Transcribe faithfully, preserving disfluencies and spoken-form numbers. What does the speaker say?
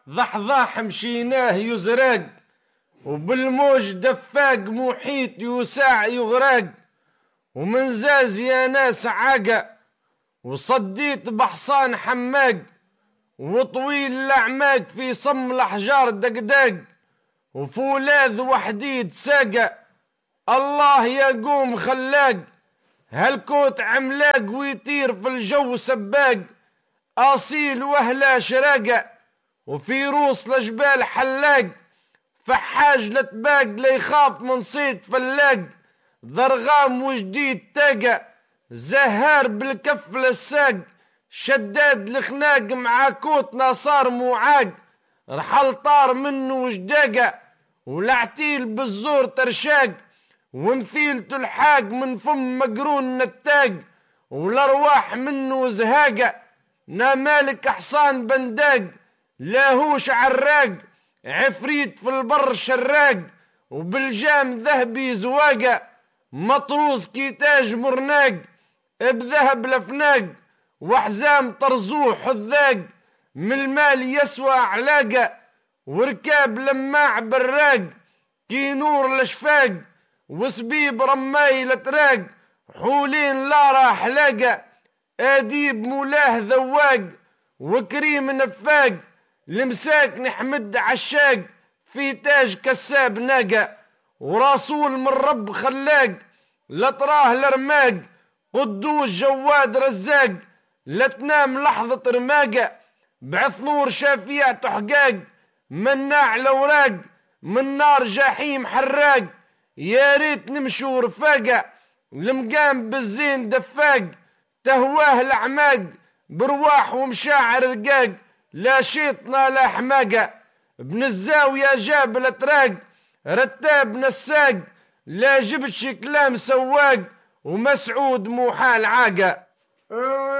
ضحضاح مشيناه يزرق، وبالموج دفاق محيط يساع يغرق. ومن زاز يا ناس عاقة، وصديت بحصان حماق، وطويل الأعماق في صم الأحجار دقدق. وفولاذ وحديد ساقة، الله يقوم خلاق. هالكوت عملاق ويطير في الجو سباق، أصيل وهلا شراقة، وفي روس الجبال حلاق. فحاج لتباق ليخاف من صيد فلاق، ضرغام وجديد تاقة، زهار بالكف للساق. شداد الخناق مع كوت نصار موعاق، رحل طار منه وجداقة، والعتيل بالزور ترشاق. ومثيل تلحاق من فم مقرون نتاق، والارواح منه زهاقة. نامالك حصان بنداق، لاهوش عراق، عفريت في البر شراق. وبالجام ذهبي زواقة، مطروز كيتاج مرناق، بذهب لفناق، وحزام طرزوح حذاق. من المال يسوى علاقة، وركاب لماع براق، كي نور الاشفاق، وسبيب رماي لتراق. حولين لا راح لاقى، اديب مولاه ذواق، وكريم نفاق. لمساك نحمد عشاق، في تاج كساب ناقة، ورسول من رب خلاق. لطراه الرماق، قدوس جواد رزاق. لا تنام لحظة رماقة، بعث نور شافيع تحقاق. مناع الأوراق، من نار جحيم حراق. يا ريت نمشوا رفاقة، المقام بالزين دفاق. تهواه الأعماق، برواح ومشاعر رقاق. لا شيطنا لا حماقة، ابن الزاوية جاب الأتراق. رتاب نساق، لا جبتش كلام سواق. ومسعود مو حال عاقة.